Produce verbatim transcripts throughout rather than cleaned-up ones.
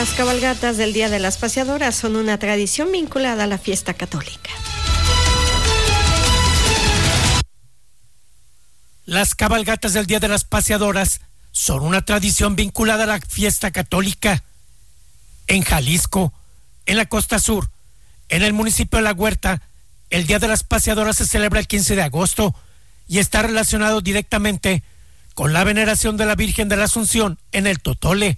Las cabalgatas del Día de las Paseadoras son una tradición vinculada a la fiesta católica. Las cabalgatas del Día de las Paseadoras son una tradición vinculada a la fiesta católica. En Jalisco, en la costa sur, en el municipio de La Huerta, el Día de las Paseadoras se celebra el quince de agosto y está relacionado directamente con la veneración de la Virgen de la Asunción en el Totole.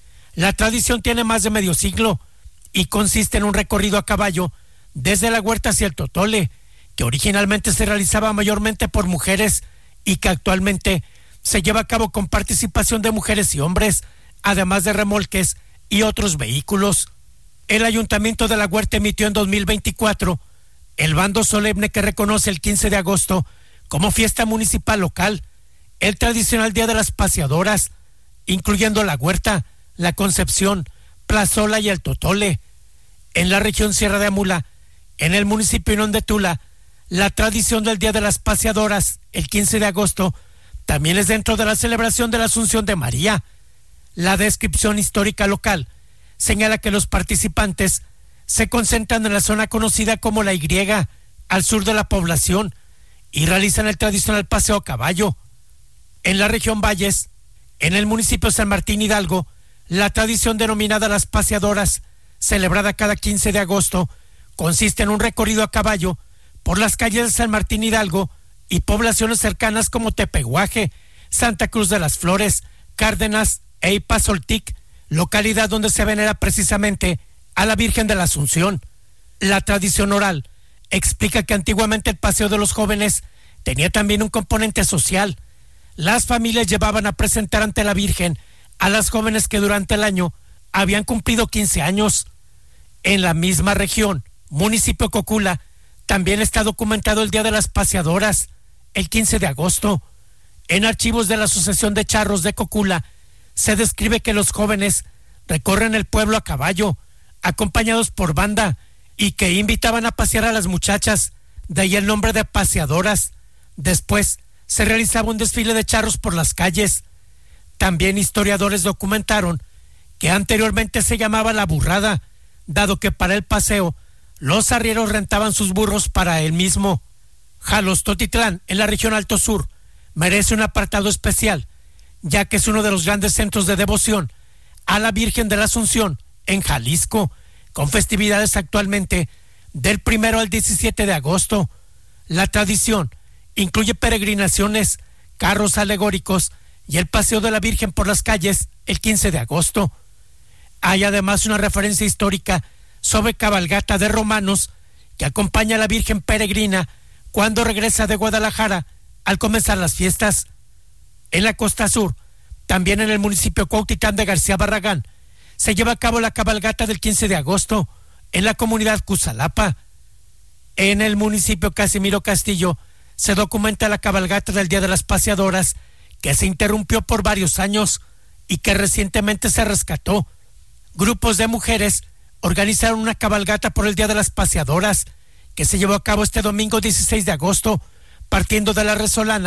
La tradición tiene más de medio siglo y consiste en un recorrido a caballo desde La Huerta hacia el Totole, que originalmente se realizaba mayormente por mujeres y que actualmente se lleva a cabo con participación de mujeres y hombres, además de remolques y otros vehículos. El Ayuntamiento de La Huerta emitió en dos mil veinticuatro el bando solemne que reconoce el quince de agosto como fiesta municipal local, el tradicional Día de las Paseadoras, incluyendo La Huerta, La Concepción, Plazola y el Totole. En la región Sierra de Amula, en el municipio Inón de Tula, la tradición del Día de las Paseadoras, el quince de agosto, también es dentro de la celebración de la Asunción de María. La descripción histórica local señala que los participantes se concentran en la zona conocida como la Y, al sur de la población, y realizan el tradicional paseo a caballo. En la región Valles, en el municipio San Martín Hidalgo, la tradición denominada las paseadoras, celebrada cada quince de agosto, consiste en un recorrido a caballo por las calles de San Martín Hidalgo y poblaciones cercanas como Tepehuaje, Santa Cruz de las Flores, Cárdenas e Ipazoltic, localidad donde se venera precisamente a la Virgen de la Asunción. La tradición oral explica que antiguamente el paseo de los jóvenes tenía también un componente social. Las familias llevaban a presentar ante la Virgen a las jóvenes que durante el año habían cumplido quince años. En la misma región, municipio Cocula, también está documentado el Día de las Paseadoras, el quince de agosto. En archivos de la Asociación de Charros de Cocula, se describe que los jóvenes recorren el pueblo a caballo, acompañados por banda, y que invitaban a pasear a las muchachas, de ahí el nombre de paseadoras. Después se realizaba un desfile de charros por las calles. También historiadores documentaron que anteriormente se llamaba la burrada, dado que para el paseo los arrieros rentaban sus burros para él mismo. Jalostotitlán, en la región Alto Sur, merece un apartado especial, ya que es uno de los grandes centros de devoción a la Virgen de la Asunción en Jalisco, con festividades actualmente del primero al diecisiete de agosto. La tradición incluye peregrinaciones, carros alegóricos y el paseo de la Virgen por las calles el quince de agosto. Hay además una referencia histórica sobre cabalgata de romanos que acompaña a la Virgen peregrina cuando regresa de Guadalajara al comenzar las fiestas. En la costa sur, también en el municipio Cuautitlán de García Barragán, se lleva a cabo la cabalgata del quince de agosto en la comunidad Cusalapa. En el municipio Casimiro Castillo se documenta la cabalgata del Día de las Paseadoras, que se interrumpió por varios años y que recientemente se rescató. Grupos de mujeres organizaron una cabalgata por el Día de las Paseadoras, que se llevó a cabo este domingo dieciséis de agosto, partiendo de la Resolana